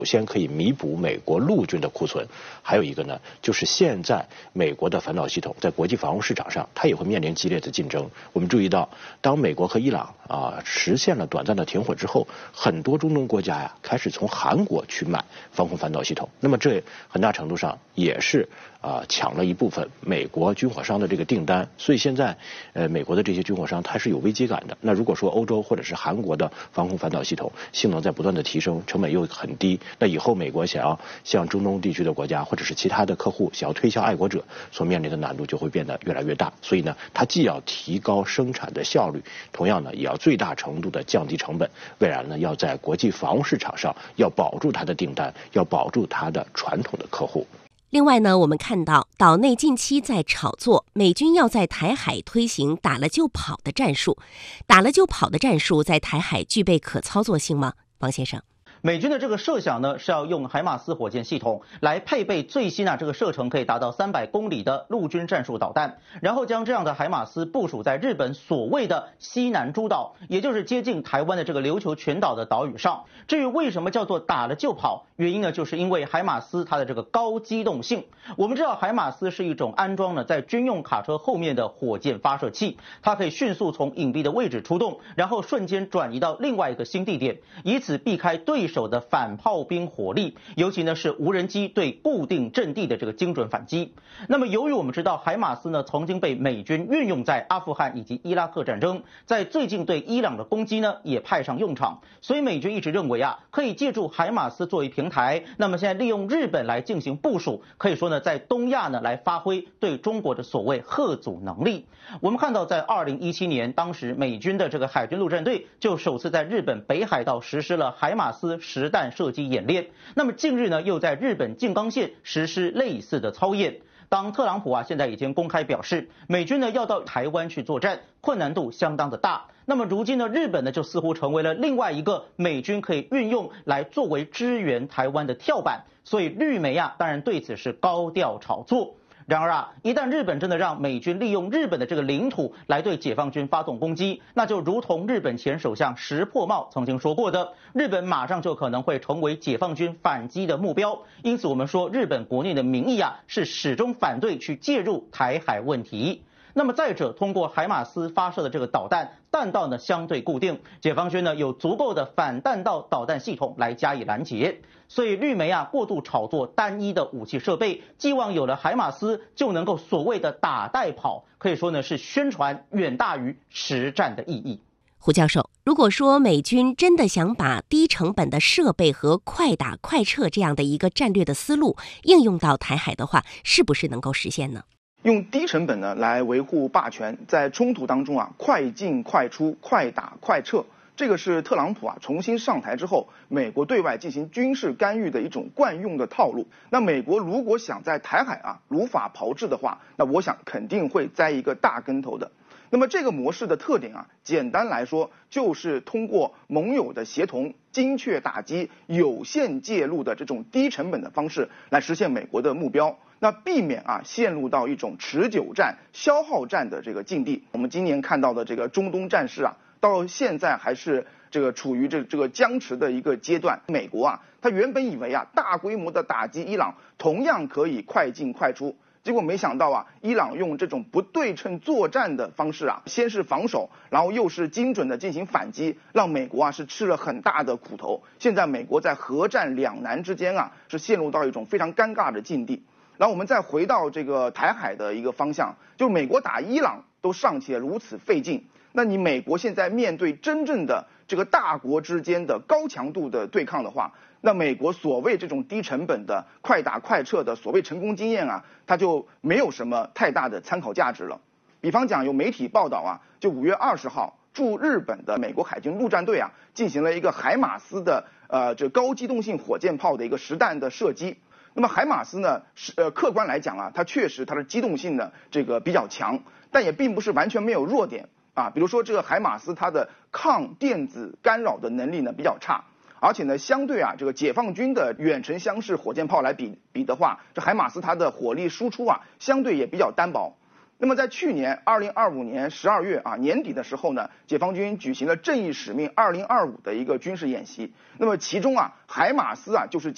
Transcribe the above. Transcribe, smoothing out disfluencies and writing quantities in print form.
首先可以弥补美国陆军的库存，还有一个呢，就是现在美国的反导系统在国际防务市场上，它也会面临激烈的竞争。我们注意到，当美国和伊朗实现了短暂的停火之后，很多中东国家呀开始从韩国去买防空反导系统。那么这很大程度上也是抢了一部分美国军火商的这个订单。所以现在美国的这些军火商它是有危机感的。那如果说欧洲或者是韩国的防空反导系统性能在不断的提升，成本又很低，那以后美国想要向中东地区的国家或者是其他的客户想要推销爱国者所面临的难度就会变得越来越大。所以呢，它既要提高生产的效率，同样呢也要最大程度的降低成本。未来呢，要在国际防务市场上要保住它的订单，要保住它的传统的客户。 另外呢，我们看到岛内近期在炒作美军要在台海推行打了就跑的战术。打了就跑的战术在台海具备可操作性吗？王先生。 美军的这个设想呢，是要用海马斯火箭系统来配备最新这个射程可以达到300公里的陆军战术导弹，然后将这样的海马斯部署在日本所谓的西南诸岛，也就是接近台湾的这个琉球群岛的岛屿上。至于为什么叫做打了就跑，原因呢，就是因为海马斯它的这个高机动性。我们知道海马斯是一种安装在军用卡车后面的火箭发射器，它可以迅速从隐蔽的位置出动，然后瞬间转移到另外一个新地点，以此避开对手的反炮兵火力，尤其呢是无人机对固定阵地的这个精准反击。那么由于我们知道海马斯呢曾经被美军运用在阿富汗以及伊拉克战争，在最近对伊朗的攻击呢也派上用场，所以美军一直认为可以借助海马斯作为平台，那么现在利用日本来进行部署，可以说呢在东亚呢来发挥对中国的所谓吓阻能力。我们看到在2017年，当时美军的这个海军陆战队就首次在日本北海道实施了海马斯实弹射击演练。那么近日呢，又在日本静冈县实施类似的操演。当特朗普现在已经公开表示，美军呢要到台湾去作战，困难度相当的大。那么如今呢，日本呢就似乎成为了另外一个美军可以运用来作为支援台湾的跳板。所以绿媒当然对此是高调炒作。然而一旦日本真的让美军利用日本的这个领土来对解放军发动攻击，那就如同日本前首相石破茂曾经说过的，日本马上就可能会成为解放军反击的目标。因此我们说日本国内的民意是始终反对去介入台海问题。那么再者，通过海马斯发射的这个导弹，弹道呢相对固定，解放军呢有足够的反弹道导弹系统来加以拦截。所以绿媒过度炒作单一的武器设备，寄望有了海马斯就能够所谓的打带跑，可以说呢是宣传远大于实战的意义。 胡教授，如果说美军真的想把低成本的设备和快打快撤这样的一个战略的思路应用到台海的话，是不是能够实现呢？ 用低成本呢来维护霸权，在冲突当中快进快出，快打快撤，这个是特朗普重新上台之后，美国对外进行军事干预的一种惯用的套路。那美国如果想在台海如法炮制的话，那我想肯定会栽一个大跟头的。那么这个模式的特点简单来说就是通过盟友的协同、精确打击、有限介入的这种低成本的方式来实现美国的目标。那避免陷入到一种持久战、消耗战的这个境地。我们今年看到的这个中东战事到现在还是这个处于这个僵持的一个阶段。美国他原本以为大规模的打击伊朗同样可以快进快出，结果没想到伊朗用这种不对称作战的方式先是防守，然后又是精准的进行反击，让美国是吃了很大的苦头。现在美国在核战两难之间是陷入到一种非常尴尬的境地。然后我们再回到这个台海的一个方向，就是美国打伊朗都尚且如此费劲，那你美国现在面对真正的这个大国之间的高强度的对抗的话，那美国所谓这种低成本的快打快撤的所谓成功经验它就没有什么太大的参考价值了。比方讲，有媒体报道就5月20号，驻日本的美国海军陆战队进行了一个海马斯的这高机动性火箭炮的一个实弹的射击。那么海马斯呢，客观来讲它确实它的机动性呢这个比较强，但也并不是完全没有弱点比如说这个海马斯它的抗电子干扰的能力呢比较差，而且呢相对这个解放军的远程箱式火箭炮来比的话，这海马斯它的火力输出相对也比较单薄。那么在去年2025年12月年底的时候呢，解放军举行了正义使命2025的一个军事演习。那么其中海马斯就是